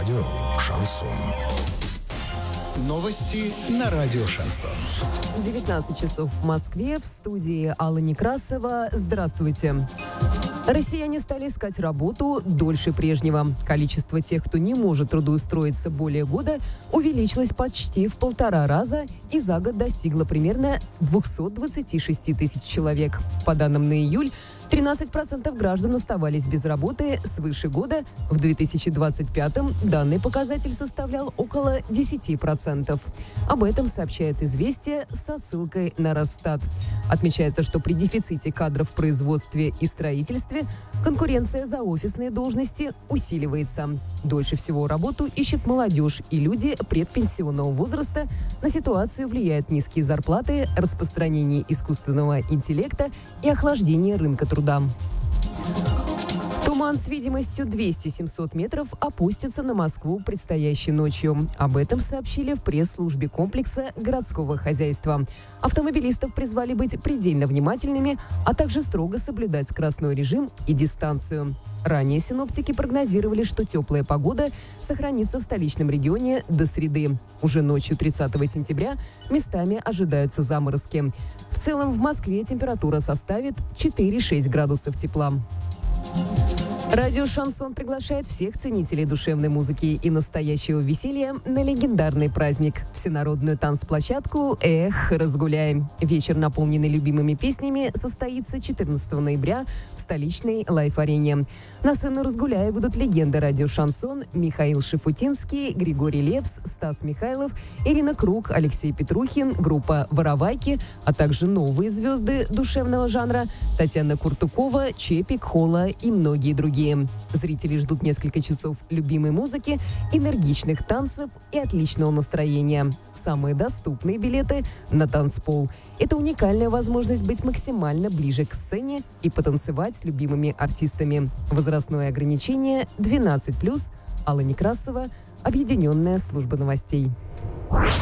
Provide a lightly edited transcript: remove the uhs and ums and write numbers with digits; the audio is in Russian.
Радио «Шансон». Новости на радио «Шансон». 19 часов в Москве. В студии Алла Некрасова. Здравствуйте. Россияне стали искать работу дольше прежнего. Количество тех, кто не может трудоустроиться более года, увеличилось почти в 1,5 раза и за год достигло примерно 226 тысяч человек. По данным на июль, 13% граждан оставались без работы свыше года. В 2025-м данный показатель составлял около 10%. Об этом сообщает «Известия» со ссылкой на Росстат. Отмечается, что при дефиците кадров в производстве и строительстве конкуренция за офисные должности усиливается. Дольше всего работу ищет молодежь и люди предпенсионного возраста. На ситуацию влияют низкие зарплаты, распространение искусственного интеллекта и охлаждение рынка труда. Туман с видимостью 200-700 метров опустится на Москву предстоящей ночью. Об этом сообщили в пресс-службе комплекса городского хозяйства. Автомобилистов призвали быть предельно внимательными, а также строго соблюдать скоростной режим и дистанцию. Ранее синоптики прогнозировали, что теплая погода сохранится в столичном регионе до среды. Уже ночью 30 сентября местами ожидаются заморозки. В целом в Москве температура составит 4-6 градусов тепла. Радио «Шансон» приглашает всех ценителей душевной музыки и настоящего веселья на легендарный праздник – всенародную танцплощадку «Эх, разгуляем». Вечер, наполненный любимыми песнями, состоится 14 ноября в столичной Лайф-арене. На сцену «Разгуляя» выйдут легенды радио «Шансон» Михаил Шафутинский, Григорий Лепс, Стас Михайлов, Ирина Круг, Алексей Петрухин, группа «Воровайки», а также новые звезды душевного жанра Татьяна Куртукова, Чепик, Холла и многие другие. Зрители ждут несколько часов любимой музыки, энергичных танцев и отличного настроения. Самые доступные билеты на танцпол. Это уникальная возможность быть максимально ближе к сцене и потанцевать с любимыми артистами. Возрастное ограничение 12+. Алла Некрасова, Объединенная служба новостей.